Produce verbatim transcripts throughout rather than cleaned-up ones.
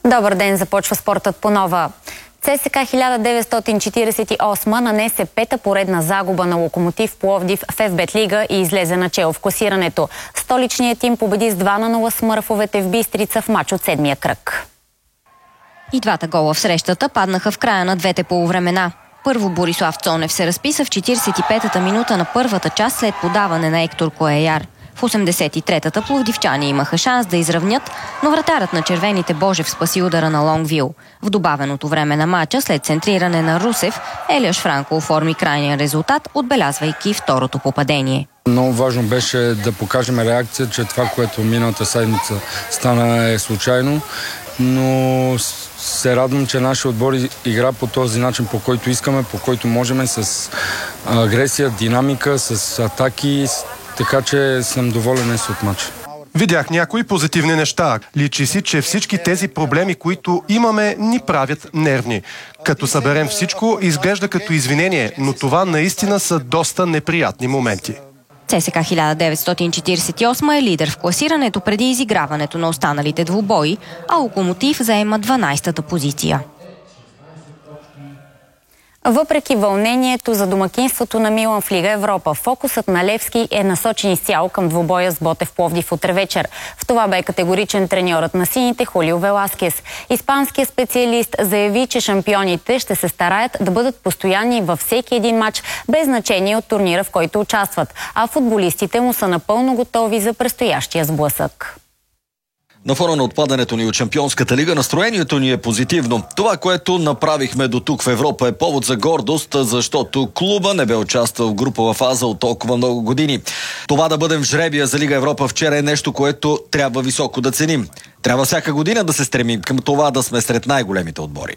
Добър ден, започва спортът по нова. ЦСКА хиляда деветстотин четиридесет и осма нанесе пета поредна загуба на Локомотив Пловдив в еф-бет лига и излезе начело в класирането. Столичният тим победи с два на нула смърфовете в Бистрица в мач от седмия кръг. И двата гола в срещата паднаха в края на двете полувремена. Първо Борислав Цонев се разписа в четиридесет и петата минута на първата част след подаване на Ектор Коеяр. В осемдесет и третата пловдивчани имаха шанс да изравнят, но вратарът на червените Божев спаси удара на Лонгвил. В добавеното време на матча, след центриране на Русев, Елиаш Франко оформи крайния резултат, отбелязвайки второто попадение. Много важно беше да покажем реакция, че това, което миналата седмица стана, е случайно, но се радвам, че нашия отбор игра по този начин, по който искаме, по който можем, с агресия, динамика, с атаки, така че съм доволен от матча. Видях някои позитивни неща. Личи си, че всички тези проблеми, които имаме, ни правят нервни. Като съберем всичко, изглежда като извинение, но това наистина са доста неприятни моменти. ЦСКА хиляда деветстотин четиридесет и осма е лидер в класирането преди изиграването на останалите двубои, а Локомотив заема дванадесета позиция. Въпреки вълнението за домакинството на Милан в Лига Европа, фокусът на Левски е насочен изцяло към двубоя с Ботев Пловдив утре вечер. В това бе категоричен треньорът на сините Хулио Веласкес. Испанският специалист заяви, че шампионите ще се стараят да бъдат постоянни във всеки един матч, без значение от турнира, в който участват, а футболистите му са напълно готови за предстоящия сблъсък. На фона на отпадането ни от Шампионската лига, настроението ни е позитивно. Това, което направихме до тук в Европа, е повод за гордост, защото клуба не бе участвал в групова фаза от толкова много години. Това да бъдем в жребия за Лига Европа вчера е нещо, което трябва високо да ценим. Трябва всяка година да се стремим към това да сме сред най-големите отбори.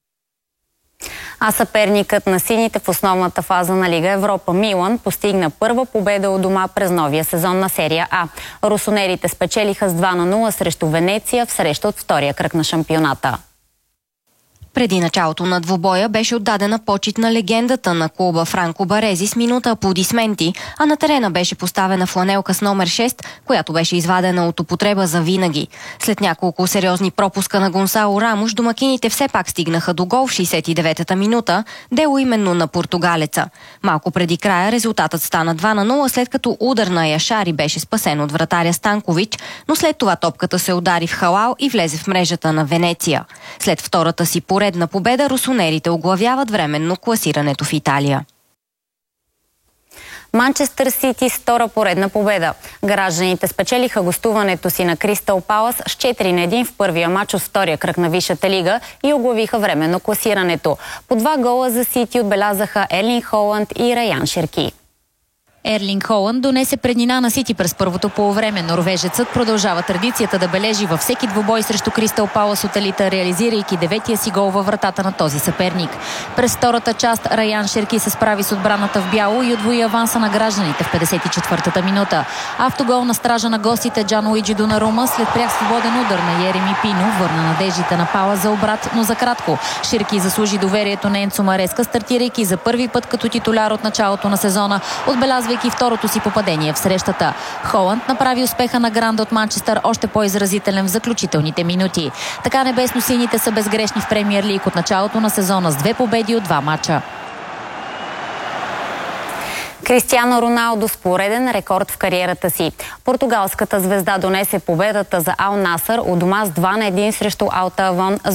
А съперникът на сините в основната фаза на Лига Европа Милан постигна първа победа у дома през новия сезон на серия А. Русонерите спечелиха с два на нула срещу Венеция в среща от втория кръг на шампионата. Преди началото на двубоя беше отдадена почит на легендата на клуба Франко Барези с минута аплодисменти, а на терена беше поставена фланелка с номер шест, която беше извадена от употреба за винаги. След няколко сериозни пропуска на Гонсало Рамош, домакините все пак стигнаха до гол в шейсет и деветата минута, дело именно на португалеца. Малко преди края резултатът стана два на нула, след като удар на Яшари беше спасен от вратаря Станкович, но след това топката се удари в халал и влезе в мрежата на Венеция. След втората си поредна победа, русонерите оглавяват временно класирането в Италия. Манчестър Сити с втора поредна победа. Гражданите спечелиха гостуването си на Кристал Палас с четири на един в първия матч от втория кръг на Висшата лига и оглавиха временно класирането. По два гола за Сити отбелязаха Ерлинг Холанд и Раян Шерки. Ерлинг Холанд донесе преднина на Сити през първото полувреме. Норвежецът продължава традицията да бележи във всеки двубой срещу Кристал Палас от елита, реализирайки деветия си гол във вратата на този съперник. През втората част Раян Шерки се справи с отбраната в бяло и удвои аванса на гражданите в петдесет и четвъртата минута. Автогол на стража на гостите Джан Луиджи Донарума след пряк свободен удар на Ереми Пино върна надеждите на Палас за обрат, но за кратко. Шерки заслужи доверието на Енцо Мареска, стартирайки за първи път като титуляр от началото на сезона, отбелязва и второто си попадение в срещата. Холанд направи успеха на Гранда от Манчестър още по-изразителен в заключителните минути. Така небесно-сините са безгрешни в Премиер Лиг от началото на сезона с две победи от два мача. Кристиано Роналдо с пореден рекорд в кариерата си. Португалската звезда донесе победата за Ал Насър у дома с два на един срещу Ал Тавон.